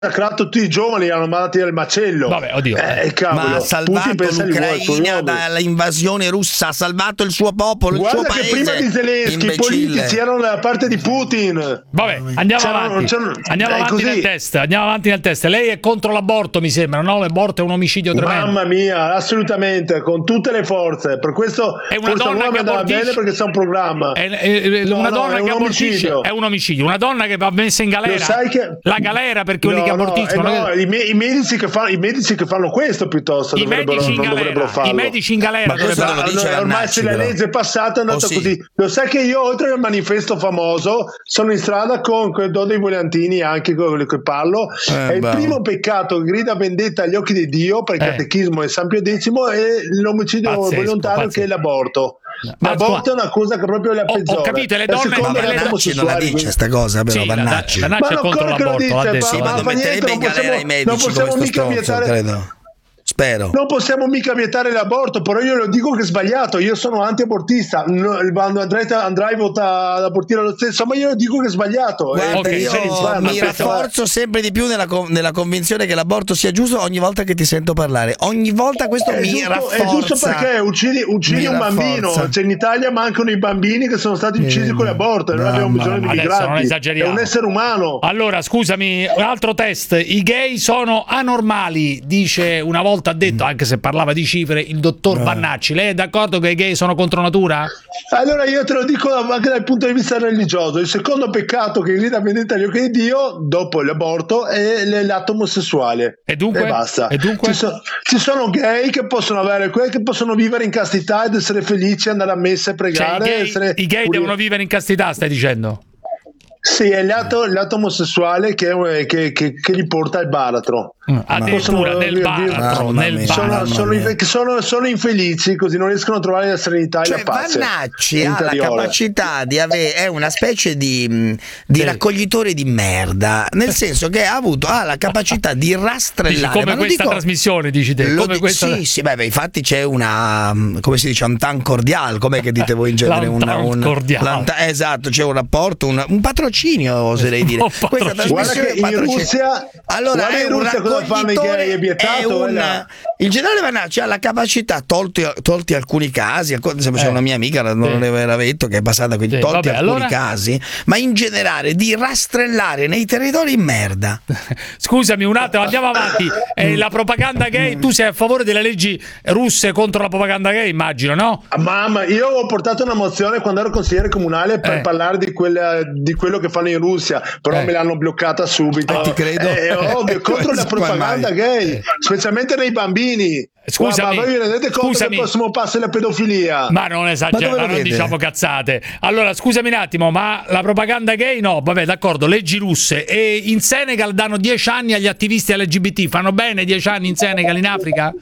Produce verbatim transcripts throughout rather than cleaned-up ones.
massacrato tutti i giovani, li hanno mandati al macello. Vabbè, oddio. Eh, cavolo, ma ha salvato l'Ucraina dall'invasione russa, ha salvato il suo popolo, Guarda il suo che paese. prima di Zelensky i politici erano dalla parte di Putin. Vabbè, andiamo c'erano, avanti. c'erano, andiamo avanti così. nel test. Andiamo avanti nel test. Lei è contro l'aborto, mi sembra, no? L'aborto è un omicidio tremendo. Mamma mia, assolutamente, con tutte le forze. Per questo è una forse donna che andava abortisce... bene perché c'è un programma. È, è, è no, una no, donna è che un abortisce omicidio. è un omicidio. Una donna che va messa in galera. Lo sai che... La galera per quelli no, che no, abortiscono. Eh no, i, me- i, medici che fanno, i medici che fanno questo piuttosto I dovrebbero, medici in non galera. dovrebbero farlo. I medici in galera. Ma questo lo dice ormai Vannacci, se la però. legge è passata è andata Oh, sì. così. Lo sai che io oltre al manifesto famoso sono in strada con quei do dei volantini anche con quelli che parlo. Eh, è il bravo. primo peccato che grida vendetta agli occhi di Dio per il Eh. catechismo di San Pio X e l'omicidio Pazzesco, volontario pazzesco. che è l'aborto. Ma L'aborto è una cosa che proprio è la Ho- ho peggiore. capito, le La donne- seconda ma è Vannacci non la omosessuali, dice sta cosa, però Sì, Vannacci. la- Vannacci ma è non contro quello che lo l'aborto, dice, l'ha detto. Sì, ma ma fa lo metterebbe niente, in non galera possiamo- i medici non con possiamo questo mica stronzo, vietare- credo. Spero. Non possiamo mica vietare l'aborto, però io lo dico che è sbagliato. Io sono anti-abortista. No, quando andrai, andrai vota ad abortire lo stesso, ma io lo dico che è sbagliato. Guarda, ok, io senti, mi aspetta. rafforzo sempre di più nella, con- nella convinzione che l'aborto sia giusto ogni volta che ti sento parlare. Ogni volta questo È mi giusto, rafforza. è giusto perché uccidi, uccidi Mi un bambino. rafforza. Cioè, in Italia mancano i bambini che sono stati uccisi Eh, con l'aborto. Non mamma abbiamo bisogno di mia. Adesso non migranti. È esageriamo. un essere umano. Allora, scusami, un altro test. I gay sono anormali, dice una volta ha detto, anche se parlava di cifre, il dottor Vannacci. Lei è d'accordo che i gay sono contro natura? Allora io te lo dico anche dal punto di vista religioso. Il secondo peccato che grida vendetta agli occhi di Dio dopo l'aborto è l- l'atto omosessuale. E dunque? E basta. E dunque? Ci, so- ci sono gay che possono avere quelli che possono vivere in castità ed essere felici, andare a messa e Cioè, pregare. i gay, essere i gay puri- devono vivere in castità, stai dicendo? Sì, è l'atto, l'atto omosessuale che, che, che, che li porta al baratro. Addirittura Possono- nel vi- baratro, Mamma nel mia. Sono, baratro. sono, mia. che sono, sono infelici, così non riescono a trovare la serenità e Cioè la pace Vannacci ha la interiore. capacità di avere, è una specie di, mh, di Sì. raccoglitore di merda, nel senso che ha avuto ha la capacità di Dici, rastrellare. come ma non questa dico- trasmissione, dici te? Lo Come di- questa... Sì, sì, beh, beh, infatti c'è una, mh, come si dice, un tan cordiale, com'è che dite voi in genere? Una, L'antan un, cordiale. l'anta- esatto, c'è un rapporto, un, un patrocinio, oserei dire. Un Questa patrocinio. Guarda trasmissione che è in patrocinio. Russia, Allora, guarda è in un Russia cosa fanno i gay, è raccoglitore, vietato, è un- è la- il generale Vannacci ha la capacità, tolti, tolti alcuni casi, alc- se c'è Eh. una mia amica, non Sì. l'aveva detto, che è passata, quindi Sì, tolti vabbè, alcuni allora- casi, ma in generale di rastrellare nei territori in merda. Scusami un attimo, andiamo avanti. Eh, la propaganda gay, tu sei a favore delle leggi russe contro la propaganda gay, immagino, no? Mamma, io ho portato una mozione quando ero consigliere comunale per Eh. parlare di, quella, di quello che fanno in Russia, però Eh. me l'hanno bloccata subito. Ah, ti credo. Eh, È ovvio, contro la Come propaganda mai? gay, specialmente nei bambini. Scusami, Ma voi vi rendete conto scusami. che il prossimo passo è la pedofilia? Ma non Ma esageriamo, dove lo non vede? diciamo cazzate. Allora, scusami un attimo, ma la propaganda gay no, vabbè, d'accordo, leggi russe. E in Senegal danno dieci anni agli attivisti L G B T, fanno bene dieci anni in Senegal, in Africa?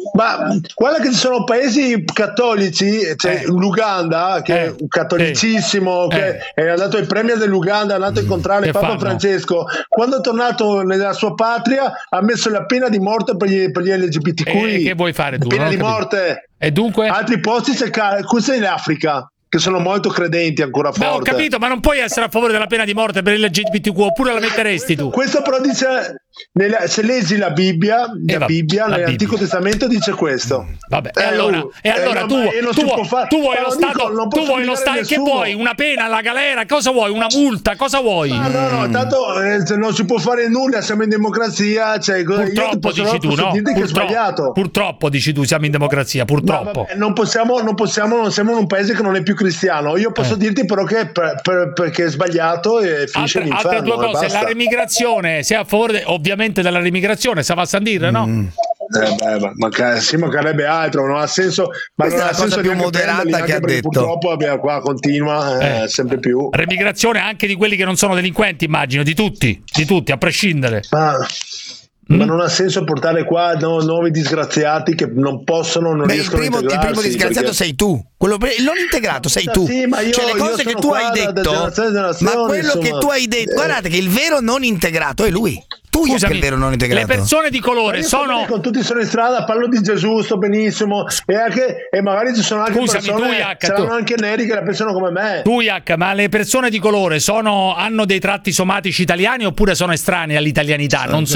Ma guarda che ci sono paesi cattolici, c'è Eh. l'Uganda che Eh. è un cattolicissimo, Eh. che è andato il premier dell'Uganda, è andato a incontrare Che il Papa fanno? Francesco. Quando è tornato nella sua patria ha messo la pena di morte per gli, per gli L G B T Q I. E che vuoi fare tu? Pena Non ho di capito. morte. E dunque? Altri posti c'è ca- questo è in Africa, che sono molto credenti ancora Ma ho forte. capito, ma non puoi essere a favore della pena di morte per il L G B T Q, oppure la metteresti tu? Questo però dice, nella- se leggi la Bibbia, Eh, la va- Bibbia la nell'Antico Bibbia. Testamento dice questo. Vabbè, e Eh, allora, oh, e allora eh, tu, ma- e non tu, si vuoi- può fare- tu vuoi ma lo lo Stato, dico, non tu posso vuoi lo obbligare Stato, che nessuno. vuoi? Una pena alla galera? Cosa vuoi? Una multa? Cosa vuoi? Ah, no, no, tanto eh, se non si può fare nulla, siamo in democrazia. Cioè, cosa- io Purtroppo posso, dici tu, posso no? dirti che è Purtroppo, sbagliato. purtroppo dici tu, siamo in democrazia, Ma purtroppo. vabbè, non possiamo, non possiamo, non siamo in un paese che non è più cristiano. Io posso Eh. dirti però che per, per- perché è sbagliato e finisce Altre, l'inferno. altre due e cose, basta. la remigrazione, sei a favore de- ovviamente della remigrazione, sa va a San dire, no? Eh, beh, ma, ma ca- sì, mancherebbe altro, non ha senso. Ma Questa non è ha la cosa senso più neanche moderata prenderli, che anche ha perché detto. Purtroppo abbiamo- qua continua eh, Eh. sempre più. Remigrazione anche di quelli che non sono delinquenti, immagino, di tutti, di tutti, a prescindere. Ma, ma non ha senso portare qua no, nuovi disgraziati che non possono, non Beh, il riescono primo, a il integrarsi. primo disgraziato perché... sei tu, quello pre- non integrato sei tu. Sì, ma io, cioè le cose io che sono tu qua hai da- da detto, generazione in generazione, ma quello insomma. che tu hai detto, guardate che il vero non integrato è lui. Tu sei Scusami, il vero non integrato. le persone di colore Ma io sono... con tutti sono in strada, parlo di Gesù, sto benissimo, e, anche, e magari ci sono anche Scusami, persone, tu, Iac, saranno tu- anche neri che la pensano come me. Tu, Iac, ma le persone di colore sono, hanno dei tratti somatici italiani oppure sono estranei all'italianità? Non